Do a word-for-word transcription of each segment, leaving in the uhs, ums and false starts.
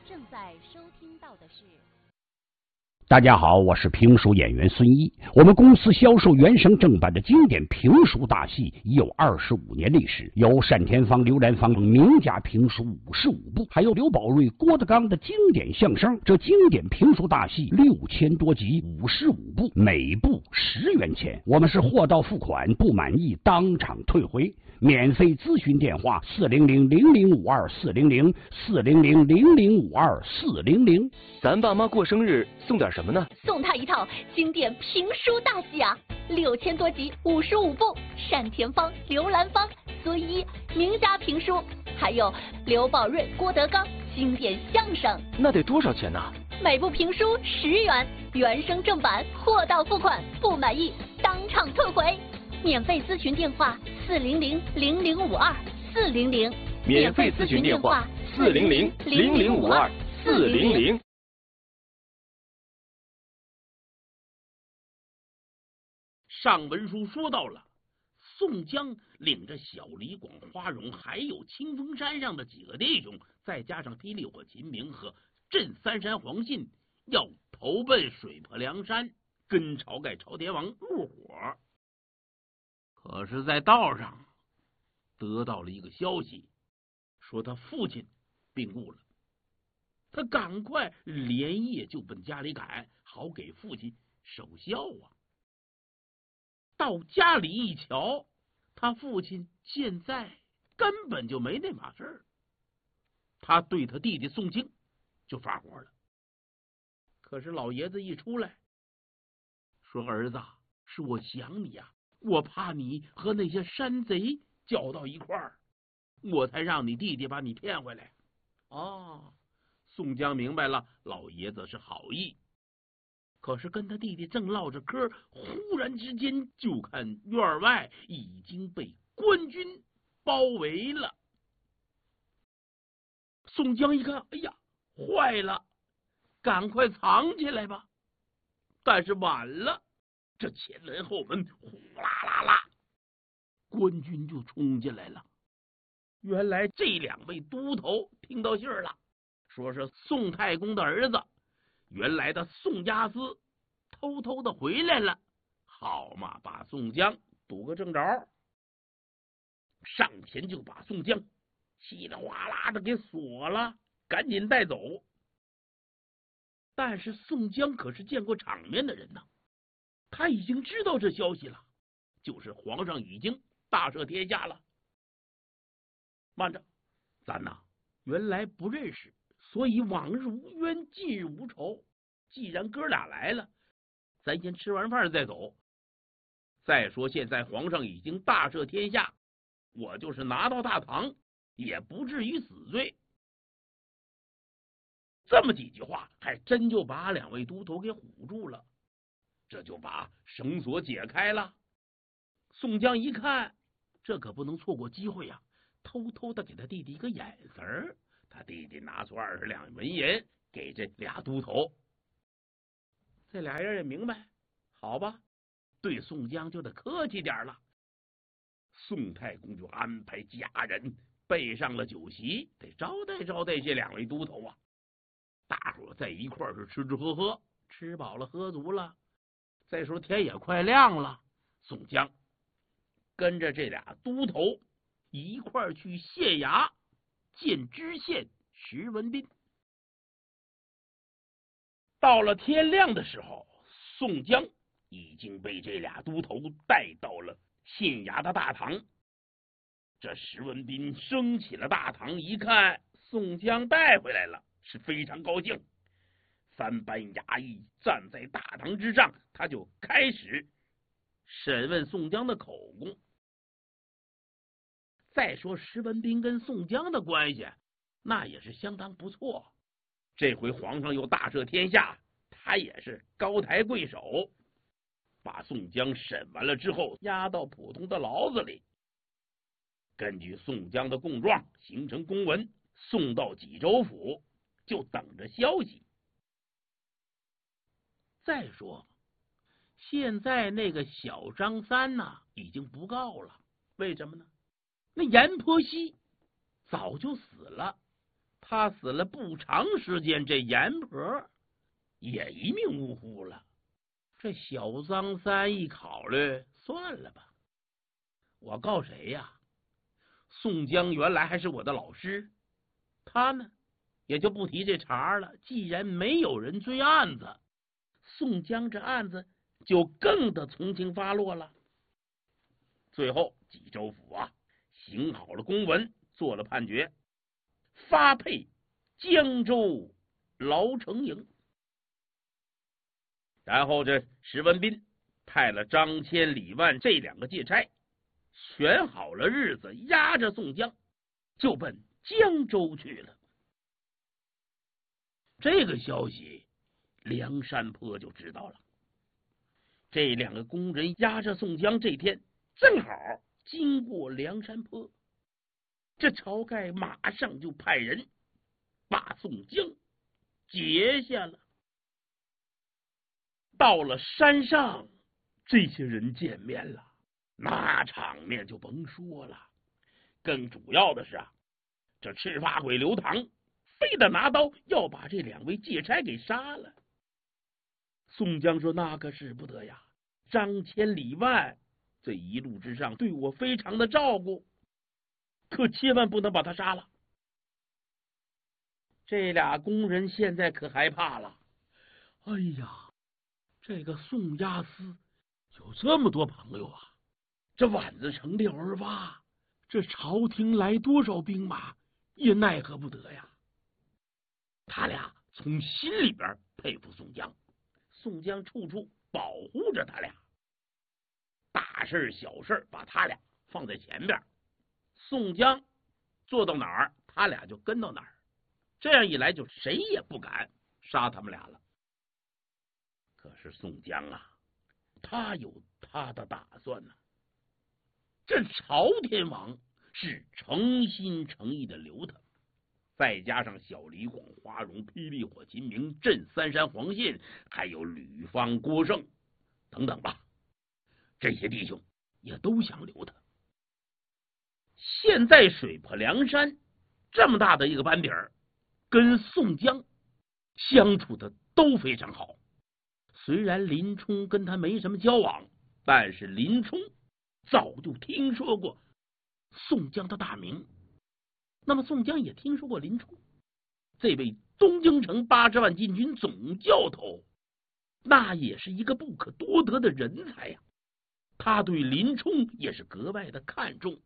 正在收听到的是。 大家好，我是评书演员孙一。我们公司销售原声正版的经典评书大戏已有二十五年历史，有单田芳、刘兰芳名家评书五十五部，还有刘宝瑞、郭德纲的经典相声。这经典评书大戏六千多集，五十五部，每部十元钱。我们是货到付款，不满意当场退回。免费咨询电话：四零零零零五二四零零四零零零零五二四零零。 咱爸妈过生日送点什么呢？ 送他一套经典评书大戏啊，六千多集，五十五部，单田芳、刘兰芳、孙一名家评书，还有刘宝瑞、郭德纲经典相声。 那得多少钱呢？ 每部评书十元，原声正版，货到付款，不满意当场退回。免费咨询电话：四零零零零五二四零零。 免费咨询电话：四零零零零五二四零零。 上文书说到了，宋江领着小李广、花荣，还有清风山上的几个弟兄，再加上霹雳火秦明和镇三山黄信，要投奔水泊梁山，跟晁盖、朝天王入伙。可是，在道上得到了一个消息，说他父亲病故了。他赶快连夜就奔家里赶，好给父亲守孝啊。到家里一瞧，他父亲现在根本就没那码事儿。他对他弟弟宋清就发火了。可是老爷子一出来说：“儿子，是我想你呀、啊，我怕你和那些山贼搅到一块儿，我才让你弟弟把你骗回来。”哦，宋江明白了，老爷子是好意。可是跟他弟弟正唠着嗑，忽然之间就看院外已经被官军包围了。宋江一看，哎呀，坏了，赶快藏起来吧。但是晚了，这前门后门呼啦啦啦，官军就冲进来了。原来这两位都头听到信儿了，说是宋太公的儿子，原来的宋押司偷偷的回来了，好嘛，把宋江堵个正着，上前就把宋江稀里哗啦的给锁了，赶紧带走。但是宋江可是见过场面的人呐，他已经知道这消息了，就是皇上已经大赦天下了。慢着，咱呐原来不认识，所以往日无冤，近日无仇。既然哥俩来了，咱先吃完饭再走。再说现在皇上已经大赦天下，我就是拿到大唐也不至于死罪。这么几句话还真就把两位都头给唬住了，这就把绳索解开了。宋江一看，这可不能错过机会啊，偷偷的给他弟弟一个眼神儿。他弟弟拿出二十两纹银给这俩都头，这俩人也明白，好吧，对宋江就得客气点了。宋太公就安排家人备上了酒席，得招待招待这两位都头啊。大伙在一块儿是吃吃喝喝，吃饱了喝足了。再说天也快亮了，宋江跟着这俩都头一块儿去县衙见知县石文斌。到了天亮的时候，宋江已经被这俩都头带到了县衙的大堂。这石文斌升起了大堂，一看宋江带回来了，是非常高兴。三班衙役站在大堂之上，他就开始审问宋江的口供。再说石文斌跟宋江的关系那也是相当不错，这回皇上又大赦天下，他也是高抬贵手，把宋江审完了之后押到普通的牢子里，根据宋江的供状形成公文，送到济州府，就等着消息。再说现在那个小张三呐已经不告了，为什么呢？那阎婆惜早就死了， 他死了不长时间，这阎婆也一命呜呼了。这小张三一考虑，算了吧，我告谁呀？宋江原来还是我的老师，他呢也就不提这茬了。既然没有人追案子，宋江这案子就更的从轻发落了。最后济州府啊行好了公文，做了判决，发配江州牢城营。然后这石文斌派了张骞、李万这两个借差，选好了日子，押着宋江就奔江州去了。这个消息梁山泊就知道了。这两个工人押着宋江这天正好经过梁山泊，这晁盖马上就派人把宋江截下了。到了山上，这些人见面了，那场面就甭说了。更主要的是啊，这赤发鬼刘唐非得拿刀要把这两位借差给杀了。宋江说：“那可使不得呀！张骞、李万这一路之上对我非常的照顾，可千万不能把他杀了。”这俩工人现在可害怕了。哎呀，这个宋押司有这么多朋友啊！这宛子城六二八，这朝廷来多少兵马也奈何不得呀！他俩从心里边佩服宋江，宋江处处保护着他俩，大事小事把他俩放在前边，宋江做到哪儿，他俩就跟到哪儿。这样一来，就谁也不敢杀他们俩了。可是宋江啊，他有他的打算呢、啊。这朝天王是诚心诚意的留他，再加上小李广、花荣、霹雳火、秦明、镇三山、黄信，还有吕方、郭盛等等吧，这些弟兄也都想留他。现在水泊梁山这么大的一个班底儿，跟宋江相处的都非常好。虽然林冲跟他没什么交往，但是林冲早就听说过宋江的大名，那么宋江也听说过林冲这位东京城八十万禁军总教头，那也是一个不可多得的人才呀、啊。他对林冲也是格外的看重。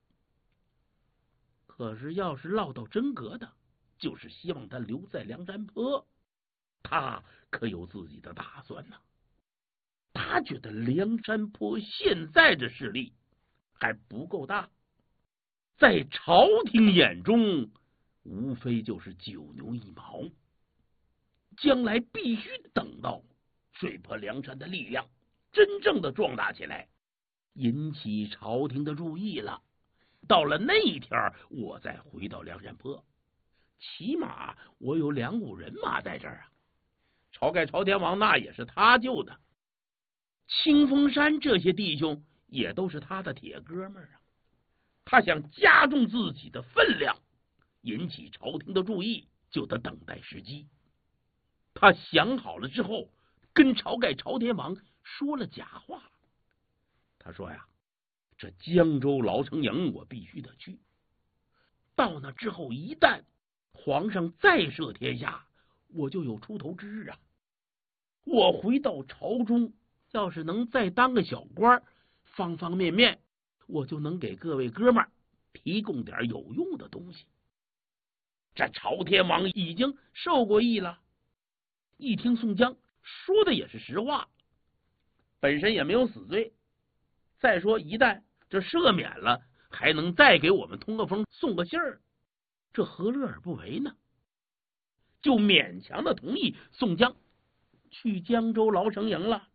可是要是落到真格的，就是希望他留在梁山泊，他可有自己的打算呢。他觉得梁山泊现在的势力还不够大，在朝廷眼中无非就是九牛一毛，将来必须等到水泊梁山的力量真正的壮大起来，引起朝廷的注意了，到了那一天我再回到梁山泊，起码我有两股人马在这儿啊。晁盖朝天王那也是他救的，清风山这些弟兄也都是他的铁哥们儿啊。他想加重自己的分量，引起朝廷的注意，就得等待时机。他想好了之后，跟晁盖朝天王说了假话。他说呀，这江州牢城营我必须得去，到那之后一旦皇上再赦天下，我就有出头之日啊。我回到朝中，要是能再当个小官，方方面面我就能给各位哥们儿提供点有用的东西。这朝天王已经受过意了，一听宋江说的也是实话，本身也没有死罪，再说一旦这赦免了，还能再给我们通个风送个信儿，这何乐而不为呢？就勉强的同意宋江去江州牢城营了。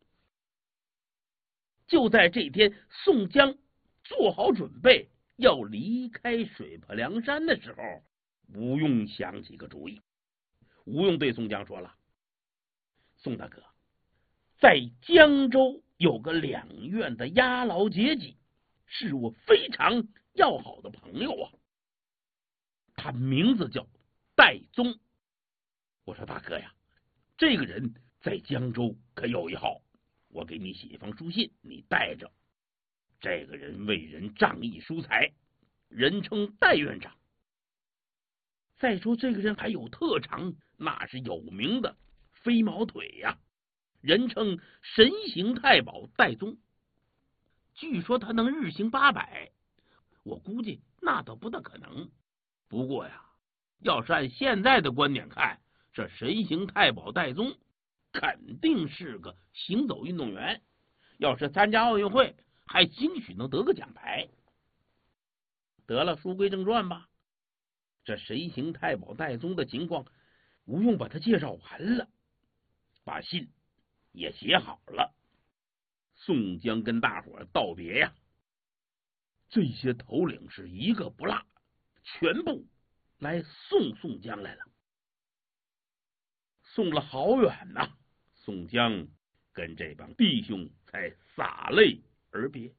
就在这天，宋江做好准备要离开水泊梁山的时候，吴用想起个主意。吴用对宋江说了，宋大哥，在江州有个两院的押牢阶级，是我非常要好的朋友啊，他名字叫戴宗。我说大哥呀，这个人在江州可有一号，我给你写一封书信，你带着。这个人为人仗义疏财，人称戴院长。再说这个人还有特长，那是有名的飞毛腿呀、啊，人称神行太保戴宗。据说他能日行八百，我估计那倒不大可能。不过呀，要是按现在的观点看，这神行太保戴宗肯定是个行走运动员，要是参加奥运会，还兴许能得个奖牌。得了，书归正传吧。这神行太保戴宗的情况，吴用把他介绍完了，把信也写好了。宋江跟大伙道别呀，这些头领是一个不落，全部来送宋江来了。送了好远呐、啊，宋江跟这帮弟兄才洒泪而别。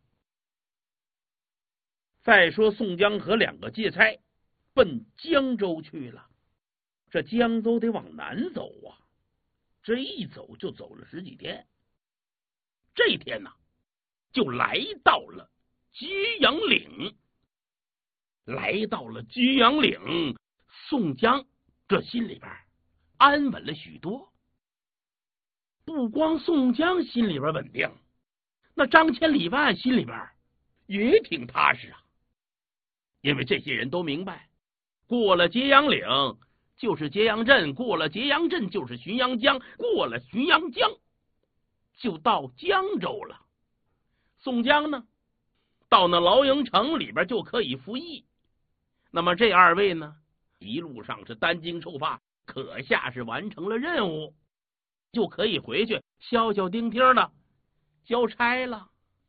再说宋江和两个借差奔江州去了。这江州得往南走啊，这一走就走了十几天。这天呢、啊，就来到了揭阳岭。来到了揭阳岭，宋江这心里边安稳了许多。不光宋江心里边稳定，那张千里万心里边也挺踏实啊。因为这些人都明白，过了揭阳岭就是揭阳镇，过了揭阳镇就是浔阳江，过了浔阳江就到江州了。宋江呢，到那劳营城里边就可以服役。那么这二位呢，一路上是担惊受怕，可下是完成了任务，就可以回去消消丁丁的交差了。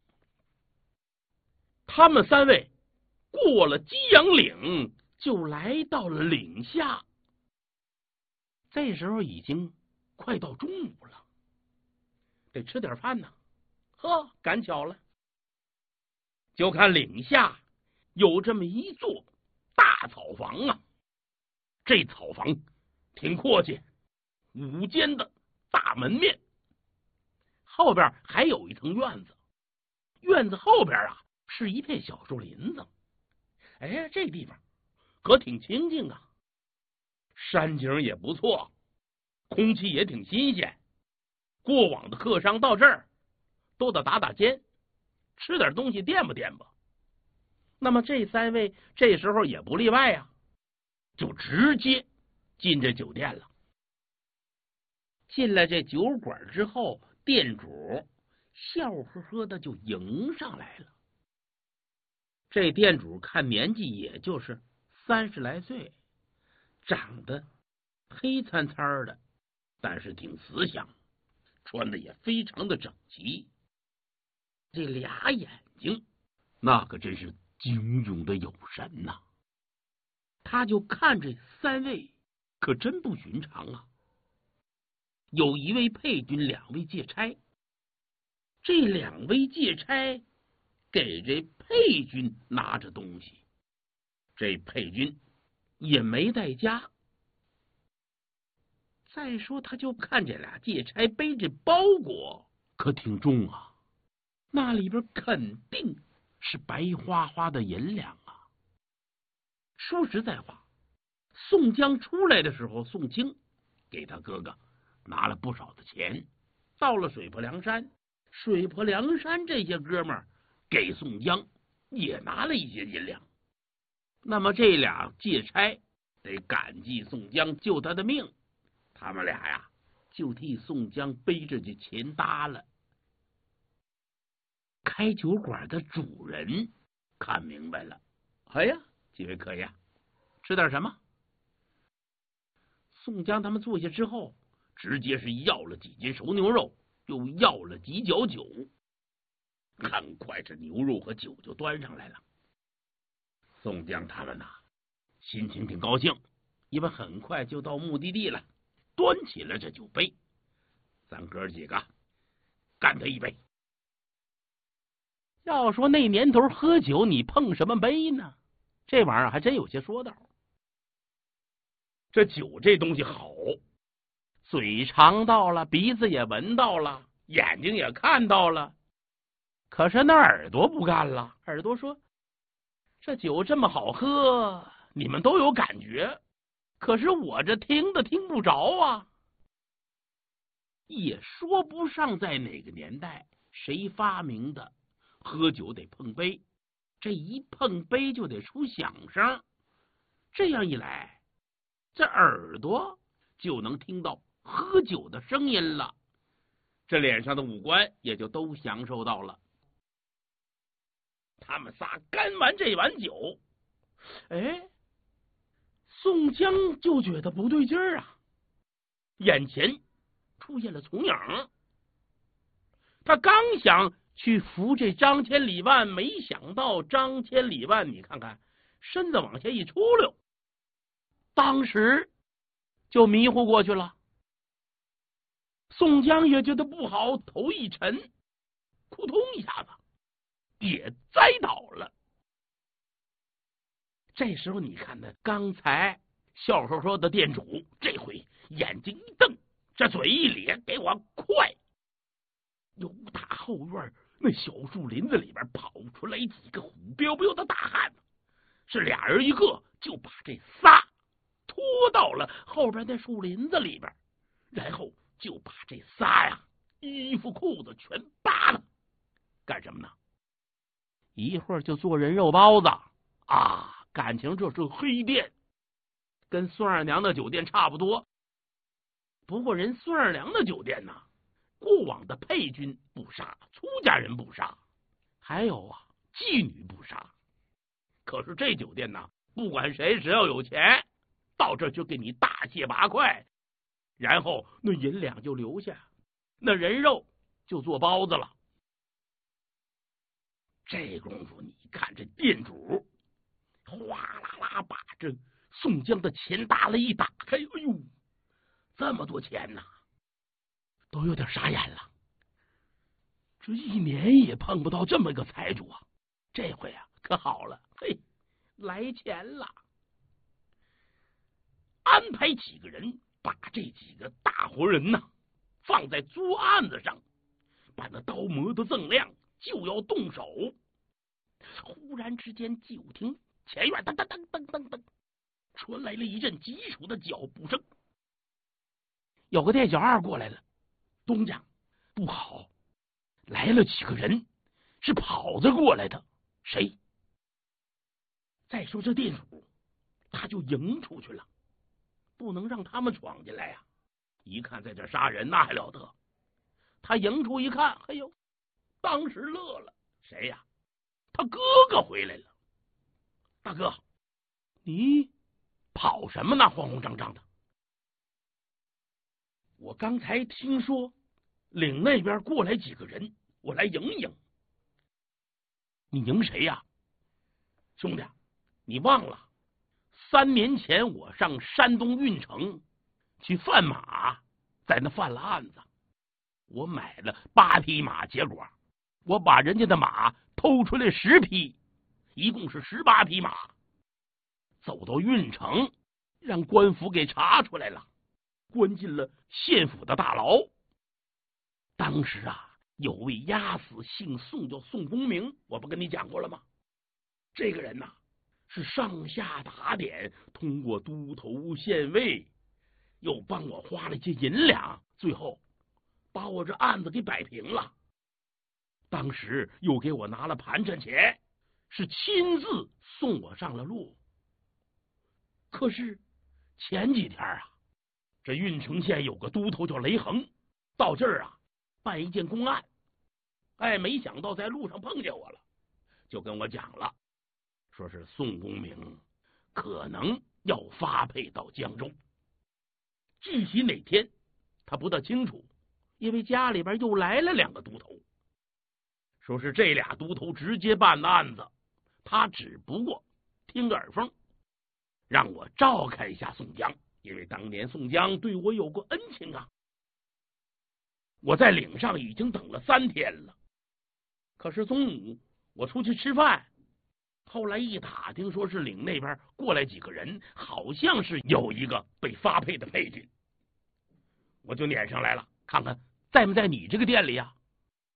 他们三位过了揭阳岭，就来到了岭下。这时候已经快到中午了，得吃点饭呢。呵，赶巧了，就看岭下有这么一座大草房啊。这草房挺阔气，五间的大门面，后边还有一层院子，院子后边啊是一片小树林子。哎，这地方可挺清静啊，山景也不错，空气也挺新鲜。过往的客商到这儿都得打打尖，吃点东西垫吧垫吧。那么这三位这时候也不例外呀、啊，就直接进这酒店了。进了这酒馆之后，店主笑呵呵的就迎上来了。这店主看年纪也就是三十来岁，长得黑参参的，但是挺慈祥，穿的也非常的整齐。这俩眼睛那可真是炯炯的有神呐、啊！他就看这三位可真不寻常啊。有一位配军，两位借差。这两位借差给这配军拿着东西，这配军也没带家。再说他就看这俩借差背着包裹可挺重啊，那里边肯定是白花花的银两啊。说实在话，宋江出来的时候，宋清给他哥哥拿了不少的钱。到了水泊梁山，水泊梁山这些哥们儿给宋江也拿了一些银两。那么这俩借差得感激宋江救他的命，他们俩呀就替宋江背着这钱搭了。开酒馆的主人看明白了，哎呀，几位可以啊，吃点什么？宋江他们坐下之后，直接是要了几斤熟牛肉，又要了几角酒。很快这牛肉和酒就端上来了。宋江他们呐、啊，心情挺高兴，因为很快就到目的地了，端起了这酒杯，咱哥几个干他一杯。要说那年头喝酒，你碰什么杯呢？这玩意儿还真有些说道。 这酒这东西好，嘴尝到了，鼻子也闻到了，眼睛也看到了，可是那耳朵不干了。耳朵说，这酒这么好喝，你们都有感觉，可是我这听的听不着啊。也说不上在哪个年代谁发明的喝酒得碰杯，这一碰杯就得出响声，这样一来，这耳朵就能听到喝酒的声音了，这脸上的五官也就都享受到了。他们仨干完这碗酒，哎，宋江就觉得不对劲儿啊，眼前出现了重影。他刚想去扶这张千里万，没想到张千里万，你看看身子往下一出溜，当时就迷糊过去了。宋江也觉得不好，头一沉，扑通一下子也栽倒了。这时候你看呢，刚才笑说说的店主这回眼睛一瞪，这嘴一咧，给我快！由打后院那小树林子里边跑出来几个虎彪彪的大汉子，是俩人一个就把这仨拖到了后边那树林子里边，然后就把这仨呀衣服裤子全扒了，干什么呢？一会儿就做人肉包子啊！感情这是黑店，跟孙二娘的酒店差不多。不过人孙二娘的酒店呢，过往的配军不杀，出家人不杀，还有啊妓女不杀。可是这酒店呢，不管谁只要有钱，到这就给你大卸八块，然后那银两就留下，那人肉就做包子了。这功夫你看这店主哗啦啦把这宋江的钱大了一打开，哎呦，这么多钱呐，都有点傻眼了。这一年也碰不到这么个财主啊，这回啊可好了，嘿，来钱了。安排几个人把这几个大活人呐放在桌案子上，把那刀磨得锃亮，就要动手。忽然之间，就听前院噔噔噔噔噔噔传来了一阵急促的脚步声。有个店小二过来了，东家不好，来了几个人，是跑着过来的。谁？再说这店主，他就迎出去了，不能让他们闯进来呀、啊！一看在这杀人，那还了得？他迎出一看，哎呦，当时乐了。谁呀？他哥哥回来了。大哥，你跑什么呢？慌慌张张的。我刚才听说岭那边过来几个人，我来迎迎。你迎谁呀？兄弟，你忘了三年前我上山东运城去贩马，在那犯了案子，我买了八匹马，结果我把人家的马偷出来十匹，一共是十八匹马，走到运城，让官府给查出来了，关进了县府的大牢。当时啊，有位押死姓宋叫宋公明，我不跟你讲过了吗？这个人呐、啊，是上下打点，通过都头县尉，又帮我花了些银两，最后把我这案子给摆平了。当时又给我拿了盘缠钱，是亲自送我上了路。可是前几天啊，这郓城县有个都头叫雷横，到这儿啊办一件公案，哎，没想到在路上碰见我了，就跟我讲了，说是宋公明可能要发配到江州，具体哪天他不大清楚，因为家里边又来了两个都头，说是这俩都头直接办的案子，他只不过听个耳风，让我照看一下宋江，因为当年宋江对我有过恩情啊。我在岭上已经等了三天了，可是中午我出去吃饭， 后来一打听，说是岭那边过来几个人，好像是有一个被发配的配军，我就撵上来了，看看在不在你这个店里呀？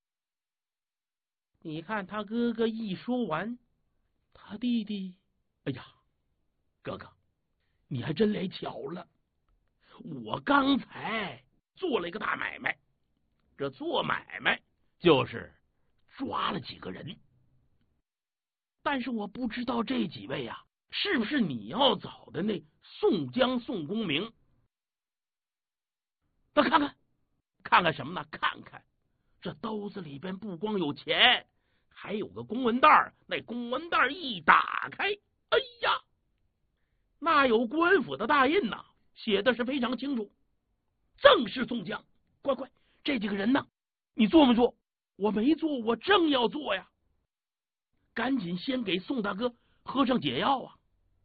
你看他哥哥一说完，他弟弟，哎呀，哥哥，你还真来巧了，我刚才做了一个大买卖，这做买卖就是抓了几个人。但是我不知道这几位啊，是不是你要找的那宋江、宋公明？那看看，看看什么呢？看看这兜子里边不光有钱，还有个公文袋。那公文袋一打开，哎呀，那有官府的大印呐，写的是非常清楚，正是宋江。乖乖，这几个人呢，你做没做？我没做，我正要做呀。赶紧先给宋大哥喝上解药啊！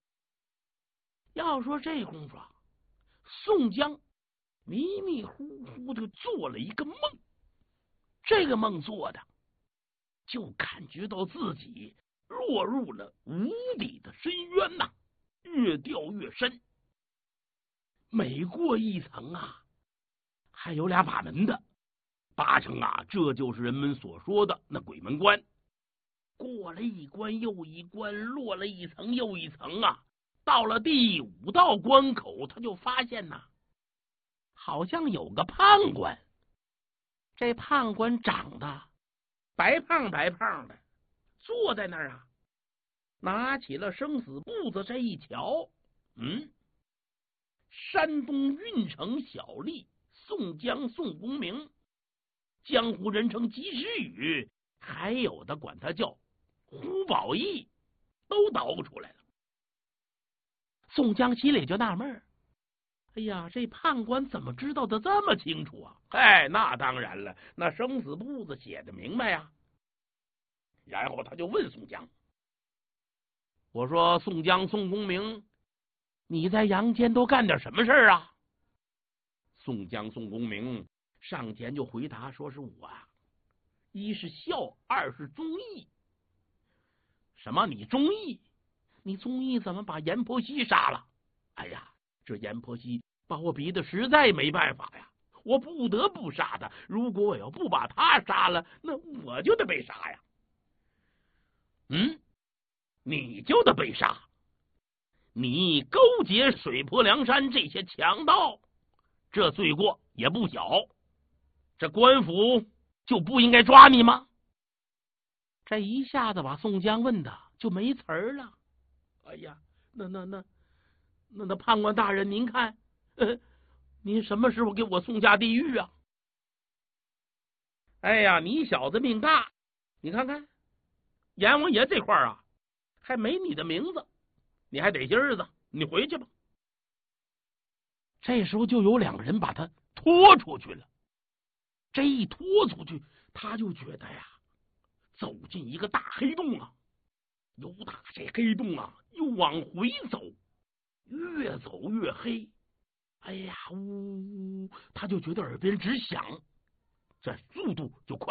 要说这功夫啊，宋江迷迷糊糊的做了一个梦，这个梦做的就感觉到自己落入了无底的深渊呐、啊，越掉越深。每过一层啊，还有俩把门的，八成啊，这就是人们所说的那鬼门关。过了一关又一关，落了一层又一层啊！到了第五道关口，他就发现呐、啊，好像有个判官。这判官长得白胖白胖的，坐在那儿啊，拿起了生死簿子，这一瞧，嗯，山东郓城小吏宋江宋公明，江湖人称及时雨，还有的管他叫胡宝义，都捣鼓出来了。宋江心里就纳闷，哎呀，这判官怎么知道的这么清楚啊？哎，那当然了，那生死簿子写的明白呀。然后他就问宋江，我说宋江宋公明，你在阳间都干点什么事儿啊？宋江宋公明上前就回答说，是我啊，一是孝，二是忠义。什么？你忠义？你忠义怎么把阎婆惜杀了？哎呀，这阎婆惜把我逼得实在没办法呀，我不得不杀他。如果我要不把他杀了，那我就得被杀呀。嗯，你就得被杀。你勾结水泊梁山这些强盗，这罪过也不小。这官府就不应该抓你吗？这一下子把宋江问的就没词儿了。哎呀，那那那那那判官大人，您看，呃，您什么时候给我送下地狱啊？哎呀，你小子命大，你看看阎王爷这块啊，还没你的名字，你还得些日子，你回去吧。这时候就有两个人把他拖出去了。这一拖出去，他就觉得呀，走进一个大黑洞啊，由打这黑洞啊，又往回走，越走越黑。哎呀，呜，他就觉得耳边直响，这速度就快。